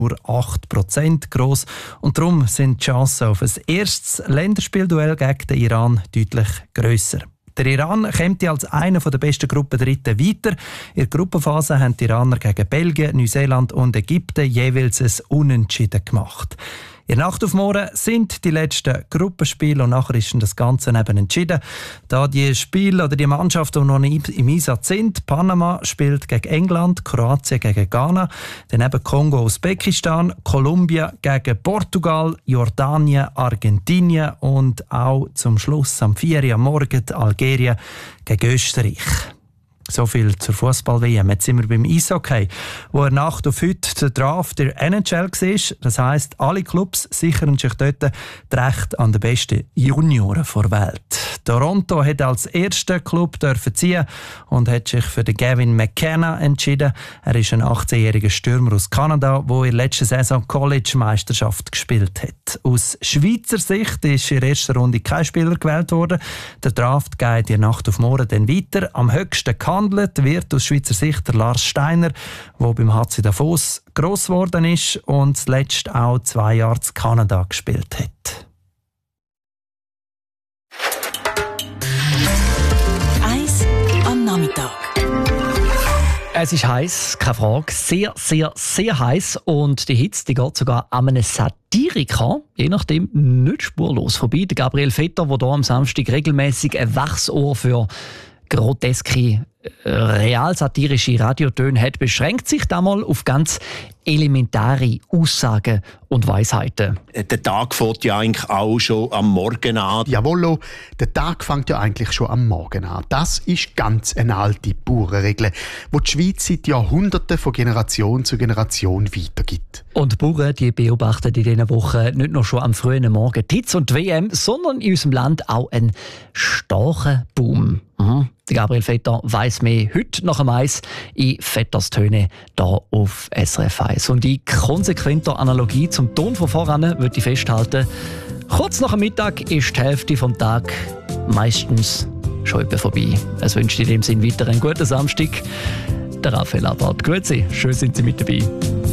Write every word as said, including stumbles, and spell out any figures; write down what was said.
nur acht Prozent gross. Und darum sind die Chancen auf ein erstes Länderspielduell gegen den Iran deutlich grösser. Der Iran kommt als einer der besten Gruppendritten weiter. In der Gruppenphase haben die Iraner gegen Belgien, Neuseeland und Ägypten jeweils ein Unentschieden gemacht. In der Nacht auf morgen sind die letzten Gruppenspiele und nachher ist das Ganze eben entschieden. Da die Spiele oder die Mannschaften, die noch nicht im Einsatz sind, Panama spielt gegen England, Kroatien gegen Ghana, dann eben Kongo, Usbekistan, Kolumbien gegen Portugal, Jordanien, Argentinien und auch zum Schluss am vier Uhr am Morgen Algerien gegen Österreich. So viel zur Fußball-W M. Jetzt sind wir beim Eishockey, wo er Nacht auf heute der Draft der N H L war. Das heisst, alle Clubs sichern sich dort das Recht an den besten Junioren der Welt. Toronto hat als erster Club dürfen ziehen und hat sich für den Gavin McKenna entschieden. Er ist ein achtzehnjähriger Stürmer aus Kanada, der in der letzten Saison College-Meisterschaft gespielt hat. Aus Schweizer Sicht ist in der ersten Runde kein Spieler gewählt worden. Der Draft geht in der Nacht auf morgen dann weiter. Am höchsten gehandelt wird aus Schweizer Sicht der Lars Steiner, der beim H C Davos gross geworden ist und zuletzt auch zwei Jahre in Kanada gespielt hat. Eis am Nachmittag. Es ist heiß, keine Frage. Sehr, sehr, sehr heiß. Und die Hitze die geht sogar an einem Satiriker, je nachdem, nicht spurlos vorbei. Der Gabriel Vetter, der hier am Samstag regelmäßig ein Wachsohr für groteske, äh, realsatirische Radiotöne hat, beschränkt sich damals auf ganz elementare Aussagen und Weisheiten. Der Tag fängt ja eigentlich auch schon am Morgen an. Jawollo, der Tag fängt ja eigentlich schon am Morgen an. Das ist ganz eine alte Bauernregel, die die Schweiz seit Jahrhunderten von Generation zu Generation weitergibt. Und die Bauern die beobachten in diesen Wochen nicht nur schon am frühen Morgen die Hitze und die W M, sondern in unserem Land auch einen starken Boom. Mhm. Der Gabriel Vetter weiss mehr heute nach dem Eis in Vetters Töne hier auf S R F eins. Und in konsequenter Analogie zum Ton von voran würde ich festhalten, kurz nach dem Mittag ist die Hälfte des Tages meistens schon etwa vorbei. Es wünscht in dem Sinn weiter einen guten Samstag. Der Raphael Abad. Grüezi, schön sind Sie mit dabei.